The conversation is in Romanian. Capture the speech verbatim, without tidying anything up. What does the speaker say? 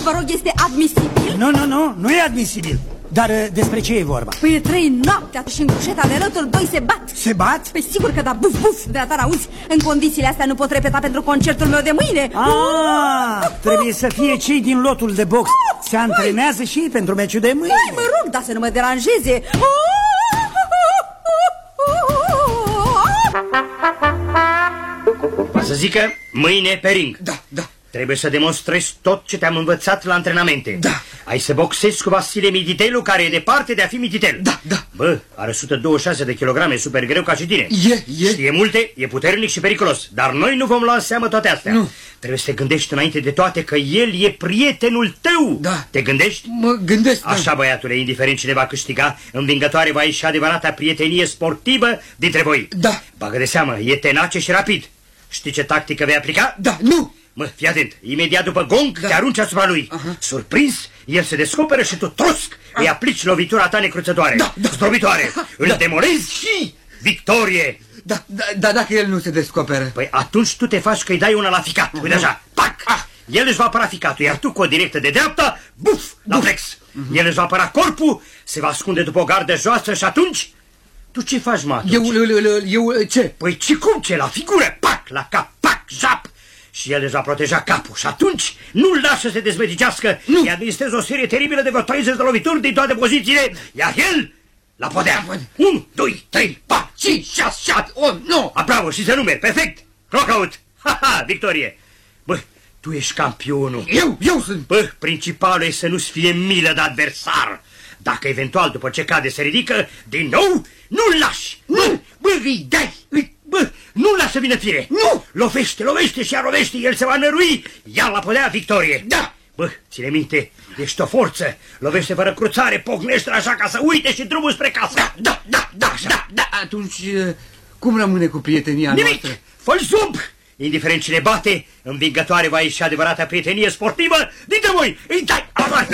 vă rog, este admisibil? Nu, nu, nu, nu e admisibil. Dar despre ce e vorba? Păi e trei noaptea și în cușeta de rătul doi se bat. Se bat? Păi sigur că da, buf, buf, de la auzi. În condițiile astea nu pot repeta pentru concertul meu de mâine. Ah, trebuie să fie cei din lotul de box. Se antrenează și ei pentru meciul de mâine. Hai, mă rog, dar să nu mă deranjeze. Va să zică mâine pe ring. Da, da. Trebuie să demonstrezi tot ce te-am învățat la antrenamente. Da. Ai să boxezi cu Vasile Mititelu, care e departe de a fi Mititel. Da, da. Bă, are o sută douăzeci și șase de kilograme, super greu ca și tine. E, e. Știe multe, e puternic și periculos. Dar noi nu vom lua în seamă toate astea. Nu. Trebuie să te gândești înainte de toate că el e prietenul tău. Da. Te gândești? Mă gândesc, da. Așa, băiatule, indiferent cine va câștiga, învingătoare va ieși adevărata prietenie sportivă dintre voi. Da. Bagă de seamă, e tenace și rapid. Știi ce tactică vei aplica? Da, nu. Mă, fii atent, imediat după gong Da. te arunci asupra lui. Aha. Surprins, el se descoperă și tu trosc îi aplici lovitura ta necruțătoare. Da, da. Zdrobitoare. Îl Da. demolezi și victorie. Da, da, da, dacă el nu se descoperă. Păi atunci tu te faci că îi dai una la ficat. Uite așa, pac! El își va apăra ficatul, iar tu cu o directă de dreapta, buf, la flex. El își va apăra corpul, se va ascunde după o gardă joasă și atunci... Tu ce faci, mă, atunci? Eu, eu, eu, eu, ce? Păi ce cum, ce? La figură, pac, la cap, pac, jap. Și el își va proteja capul și atunci nu-l lași să se dezmeticească. Îi administrezi o serie teribilă de vreo treizeci de lovituri din toate pozițiile, iar el la podea. unu, doi, trei, patru, cinci, șase, șapte, opt, nouă. Bravo, și se numeri, perfect. Knockout. Ha, ha, victorie. Bă, tu ești campionul. Eu, eu sunt. Bă, principalul e să nu-ți fie milă de adversar. Dacă eventual după ce cade se ridică, din nou, nu-l lași. Nu, bă, îi dai, îi Bă, nu-l lasă vină fire. Nu! Lovește, lovește și lovește, el se va nărui, ia la podea victorie. Da! Bă, ține minte, ești o forță. Lovește fără cruțare, pocnește așa ca să uite și drumul spre casă. Da, da, da, da, da, da. Atunci, cum rămâne cu prietenia Nimic, noastră? fă-l zub! Indiferent cine bate, învingătoare va ieși adevărata prietenie sportivă dintre voi. Îi dai, avantă!